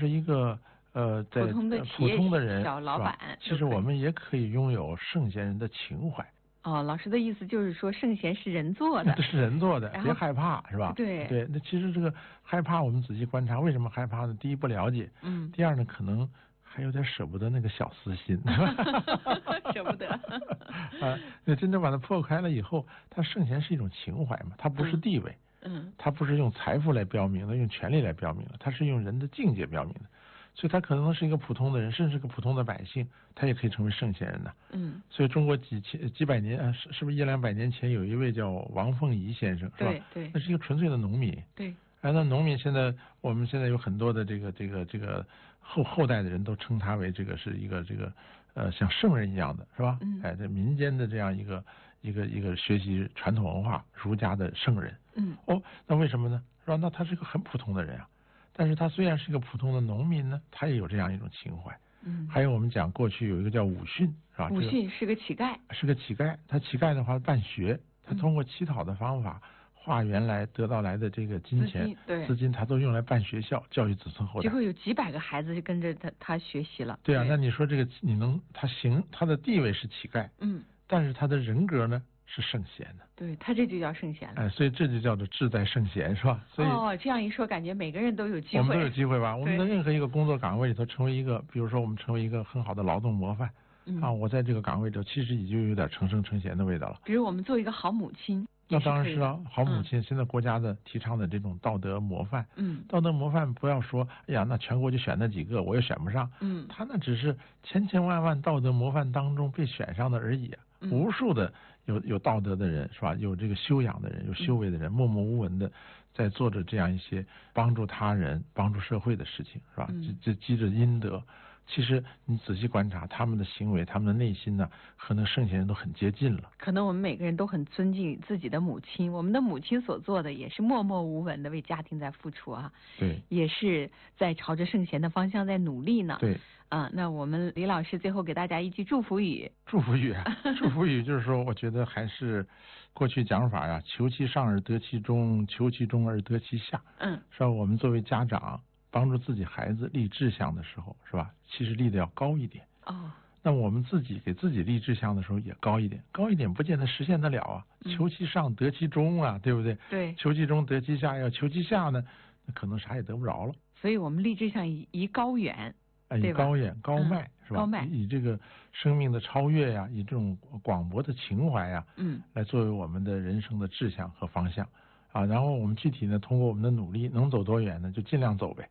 是一个在普通的人小老板， 其实我们也可以拥有圣贤人的情怀。 哦，老师的意思就是说，圣贤是人做的， 这是人做的，别害怕，是吧？ 对， 那其实这个害怕，我们仔细观察，为什么害怕呢？第一，不了解，第二呢，可能还有点舍不得那个小私心， 舍不得那真正把它破开了以后，它圣贤是一种情怀嘛，它不是地位，它不是用财富来标明的，用权力来标明的，它是用人的境界标明的。所以他可能是一个普通的人，甚至是个普通的百姓，他也可以成为圣贤人的。所以中国几百年是不是100-200年前有一位叫王凤仪先生，是吧？ 对， 那是一个纯粹的农民。 对。 那农民我们现在有很多的这个后代的人都称他为这个是一个像圣人一样的，是吧？在民间的这样一个学习传统文化儒家的圣人。那为什么呢？是吧？那他是一个很普通的人啊。但是他虽然是个普通的农民呢，他也有这样一种情怀。还有我们讲过去有一个叫武训，是吧？ 武训是个乞丐， 他乞丐的话办学，他通过乞讨的方法化原来得到来的这个金钱资金，他都用来办学校，教育子孙后代。 结果有几百个孩子就跟着他学习了。 对啊，那你说这个他的地位是乞丐，但是他的人格呢？是圣贤的， 对，他这就叫圣贤了。 所以这就叫做志在圣贤，是吧？所以这样一说，感觉每个人都有机会。 我们都有机会吧？我们在任何一个工作岗位里头成为一个，比如说我们成为一个很好的劳动模范，我在这个岗位里头其实已经有点成圣成贤的味道了。 比如我们做一个好母亲， 那当然是啊，好母亲。现在国家的提倡的这种道德模范，道德模范不要说，哎呀，那全国就选那几个，我也选不上，他那只是千万道德模范当中被选上的而已啊。无数的有道德的人，是吧？有这个修养的人，有修为的人，默默无闻的在做着这样一些帮助他人、帮助社会的事情，是吧？这积着阴德。其实你仔细观察他们的行为，他们的内心呢，和那圣贤人都很接近了。 可能我们每个人都很尊敬自己的母亲，我们的母亲所做的也是默默无闻的为家庭在付出啊。 对， 也是在朝着圣贤的方向在努力呢。 对。 那我们李老师最后给大家一句祝福语。 祝福语就是说，我觉得还是过去讲法呀，求其上而得其中，求其中而得其下。是吧？我们作为家长帮助自己孩子立志向的时候，是吧？其实立的要高一点。那我们自己给自己立志向的时候也高一点不见得实现得了啊。求其上得其中啊，对不对？ 对。 求其中得其下，要求其下呢，那可能啥也得不着了。 所以我们立志向以高远。 以高远高迈，是吧？ 高迈， 以这个生命的超越呀，以这种广博的情怀呀，来作为我们的人生的志向和方向啊。然后我们具体呢，通过我们的努力，能走多远呢，就尽量走呗。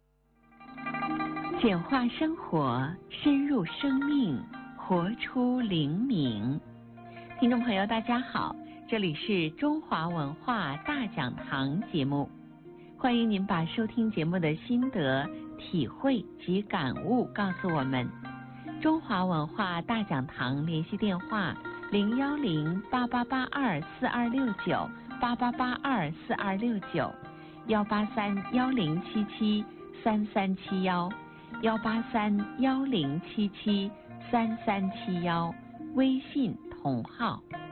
简化生活，深入生命，活出灵敏。听众朋友，大家好，这里是中华文化大讲堂节目，欢迎您把收听节目的心得、体会及感悟告诉我们。中华文化大讲堂联系电话010-8882-4269，888-24269，183-1077-3371，183-1077-3371，微信同号。